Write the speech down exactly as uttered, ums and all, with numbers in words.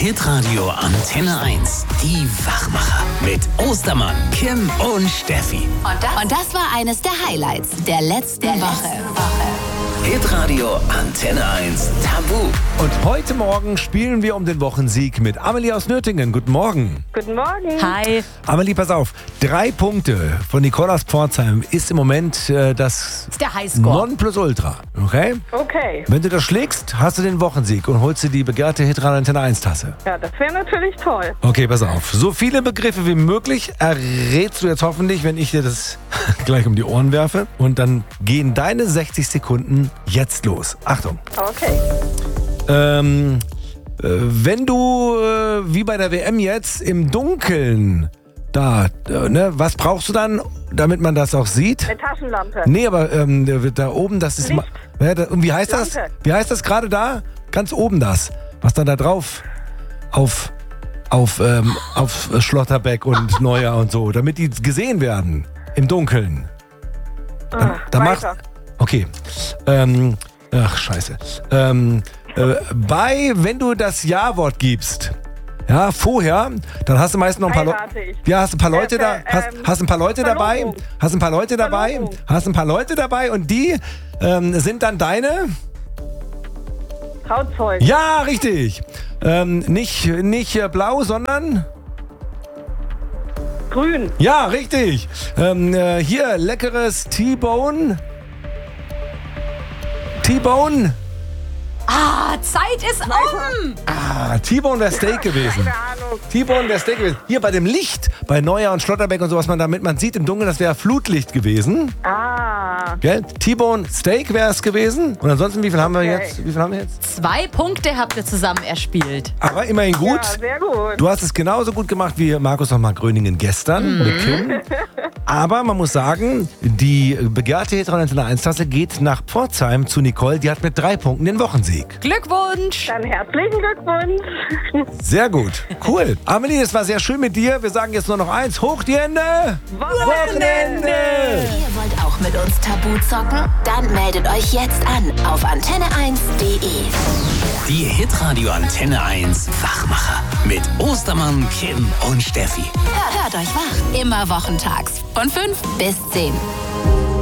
Hitradio Antenne eins. Die Wachmacher. Mit Ostermann, Kim und Steffi. Und das, und das war eines der Highlights der letzten der Woche. Letzten Woche. Hitradio Antenne eins Tabu. Und heute Morgen spielen wir um den Wochensieg mit Amelie aus Nürtingen. Guten Morgen. Guten Morgen. Hi. Amelie, pass auf. Drei Punkte von Nicole aus Pforzheim ist im Moment äh, das, ist der Highscore. Nonplusultra. Okay? Okay. Wenn du das schlägst, hast du den Wochensieg und holst dir die begehrte Hitradio Antenne eins Tasse. Ja, das wäre natürlich toll. Okay, pass auf. So viele Begriffe wie möglich errätst du jetzt hoffentlich, wenn ich dir das gleich um die Ohren werfe. Und dann gehen deine sechzig Sekunden jetzt los. Achtung. Okay. Ähm, äh, wenn du, äh, wie bei der W M jetzt, im Dunkeln, da, äh, ne, was brauchst du dann, damit man das auch sieht? Eine Taschenlampe. Nee, aber ähm, da oben, das ist... Licht. Ma- ja, da, und wie heißt das? Lampe. Wie heißt das gerade da? Ganz oben das. Was dann da drauf? Auf, auf, ähm, auf Schlotterbeck und Neuer und so, damit die gesehen werden. Im Dunkeln. Ah, Da macht. weiter. Okay. Ähm, ach, scheiße. Ähm, äh, bei, wenn du das Ja-Wort gibst, ja, vorher, dann hast du meist noch ein paar Leute. Heirate ich. Ja, hast ein paar Leute Äh, da, äh, hast, ähm, hast ein paar Leute dabei, Verlobung. hast ein paar Leute dabei, Verlobung. hast ein paar Leute dabei und die ähm, sind dann deine. Trauzeug. Ja, richtig. Ähm, nicht, nicht äh, blau, sondern. Grün. Ja, richtig. Ähm, äh, hier, leckeres T-Bone. T-Bone. Ah, Zeit ist um. Ah, T-Bone wäre Steak gewesen. Keine Ahnung. T-Bone wäre Steak gewesen. Hier bei dem Licht, bei Neuer und Schlotterbeck und so, was man damit man sieht im Dunkeln, das wäre Flutlicht gewesen. Ah. Gell? T-Bone Steak wäre es gewesen. Und ansonsten, wie viel haben wir Okay. jetzt? Wie viel haben wir jetzt? Zwei Punkte habt ihr zusammen erspielt. Aber immerhin gut. Ja, sehr gut. Du hast es genauso gut gemacht wie Markus nochmal Gröningen gestern mit Kim. Aber man muss sagen, die begehrte Hitradio Antenne eins Tasse geht nach Pforzheim zu Nicole. Die hat mit drei Punkten den Wochensieg. Glückwunsch. Dann herzlichen Glückwunsch. Sehr gut. Cool. Amelie, es war sehr schön mit dir. Wir sagen jetzt nur noch eins. Hoch die Hände. Wochenende. Ihr wollt auch mit uns Tabu zocken? Dann meldet euch jetzt an auf antenne eins punkt de. Die Hitradio Antenne eins Wachmacher. Mit Ostermann, Kim und Steffi. Hört, hört euch wach. Immer wochentags von fünf bis zehn.